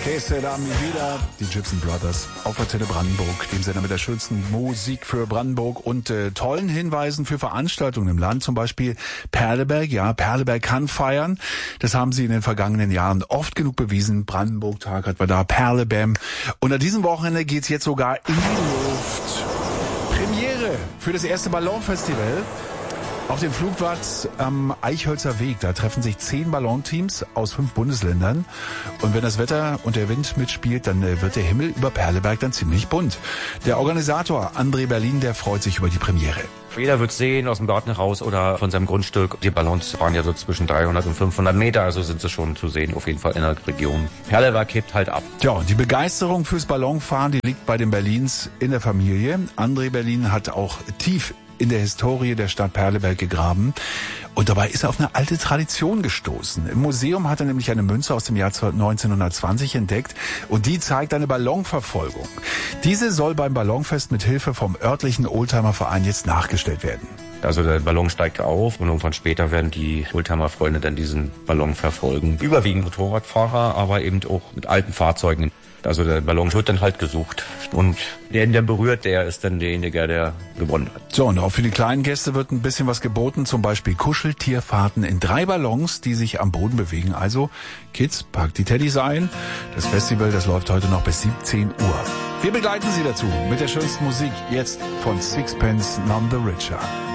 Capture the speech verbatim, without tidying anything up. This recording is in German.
Que será mi vida? Die Gibson Brothers auf Antenne Brandenburg, dem Sender mit der schönsten Musik für Brandenburg und äh, tollen Hinweisen für Veranstaltungen im Land. Zum Beispiel Perleberg. Ja, Perleberg kann feiern. Das haben sie in den vergangenen Jahren oft genug bewiesen. Brandenburg-Tag hat wir da, Perlebam. Und an diesem Wochenende geht's jetzt sogar in die Luft. Premiere für das erste Ballonfestival. Auf dem Flugplatz am Eichhölzer Weg, da treffen sich zehn Ballonteams aus fünf Bundesländern. Und wenn das Wetter und der Wind mitspielt, dann wird der Himmel über Perleberg dann ziemlich bunt. Der Organisator André Berlin, der freut sich über die Premiere. Jeder wird sehen, aus dem Garten heraus oder von seinem Grundstück. Die Ballons waren ja so zwischen dreihundert und fünfhundert Meter, also sind sie schon zu sehen, auf jeden Fall in der Region. Perleberg hebt halt ab. Ja, und die Begeisterung fürs Ballonfahren, die liegt bei den Berlins in der Familie. André Berlin hat auch tief in der Historie der Stadt Perleberg gegraben. Und dabei ist er auf eine alte Tradition gestoßen. Im Museum hat er nämlich eine Münze aus dem Jahr neunzehnhundertzwanzig entdeckt und die zeigt eine Ballonverfolgung. Diese soll beim Ballonfest mit Hilfe vom örtlichen Oldtimerverein jetzt nachgestellt werden. Also der Ballon steigt auf und irgendwann später werden die Oldtimer-Freunde dann diesen Ballon verfolgen. Überwiegend Motorradfahrer, aber eben auch mit alten Fahrzeugen. Also der Ballon wird dann halt gesucht und der, der berührt, der ist dann derjenige, der gewonnen hat. So, und auch für die kleinen Gäste wird ein bisschen was geboten, zum Beispiel Kuscheltierfahrten in drei Ballons, die sich am Boden bewegen. Also, Kids, packt die Teddys ein. Das Festival, das läuft heute noch bis siebzehn Uhr. Wir begleiten Sie dazu mit der schönsten Musik, jetzt von Sixpence None the Richer.